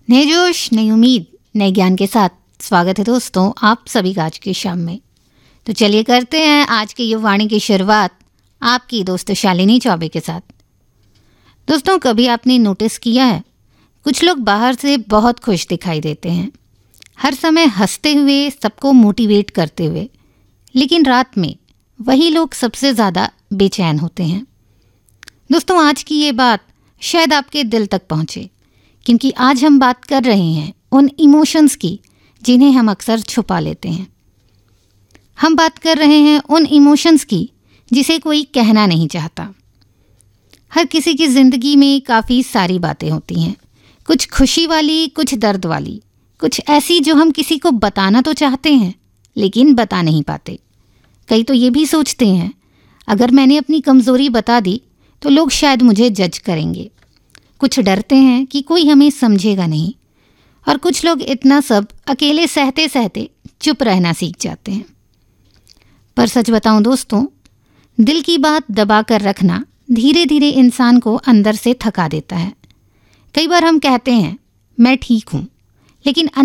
नए जोश, नई उम्मीद, नए ज्ञान के साथ स्वागत है दोस्तों आप सभी का आज की शाम में। तो चलिए करते हैं आज के युवाणी की शुरुआत आपकी दोस्त शालिनी चौबे के साथ। दोस्तों, कभी आपने नोटिस किया है, कुछ लोग बाहर से बहुत खुश दिखाई देते हैं, हर समय हंसते हुए, सबको मोटिवेट करते हुए, लेकिन रात में वही लोग सबसे ज़्यादा बेचैन होते हैं। दोस्तों, आज की ये बात शायद आपके दिल तक पहुँचे, क्योंकि आज हम बात कर रहे हैं उन इमोशंस की जिन्हें हम अक्सर छुपा लेते हैं। हम बात कर रहे हैं उन इमोशंस की जिसे कोई कहना नहीं चाहता। हर किसी की ज़िंदगी में काफ़ी सारी बातें होती हैं, कुछ खुशी वाली, कुछ दर्द वाली, कुछ ऐसी जो हम किसी को बताना तो चाहते हैं लेकिन बता नहीं पाते। कई तो ये भी सोचते हैं, अगर मैंने अपनी कमज़ोरी बता दी तो लोग शायद मुझे जज करेंगे। कुछ डरते हैं कि कोई हमें समझेगा नहीं, और कुछ लोग इतना सब अकेले सहते सहते चुप रहना सीख जाते हैं। पर सच बताऊं दोस्तों, दिल की बात दबा कर रखना धीरे धीरे इंसान को अंदर से थका देता है। कई बार हम कहते हैं मैं ठीक हूँ, लेकिन